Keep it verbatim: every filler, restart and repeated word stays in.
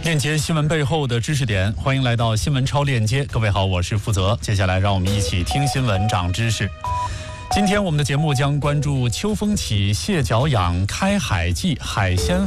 链接新闻背后的知识点，欢迎来到新闻超链接。各位好，我是负责。接下来让我们一起听新闻长知识。今天我们的节目将关注秋风起蟹脚养开海季海鲜